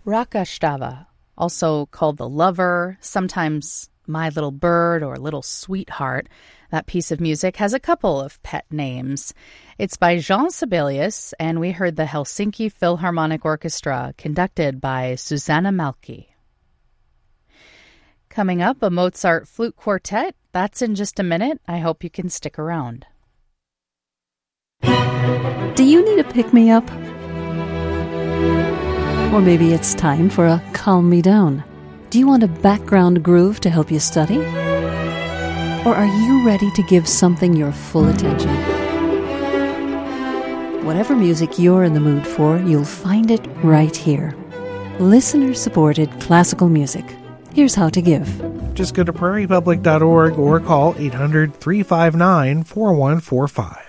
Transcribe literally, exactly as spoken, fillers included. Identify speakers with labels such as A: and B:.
A: Rakashtava, also called The Lover, sometimes My Little Bird or Little Sweetheart. That piece of music has a couple of pet names. It's by Jean Sibelius, and we heard the Helsinki Philharmonic Orchestra, conducted by Susanna Malki. Coming up, a Mozart flute quartet. That's in just a minute. I hope you can stick around.
B: Do you need a pick-me-up? Or maybe it's time for a calm me down. Do you want a background groove to help you study? Or are you ready to give something your full attention? Whatever music you're in the mood for, you'll find it right here. Listener-supported classical music. Here's how to give.
C: Just go to prairie public dot org or call eight hundred, three five nine, four one four five.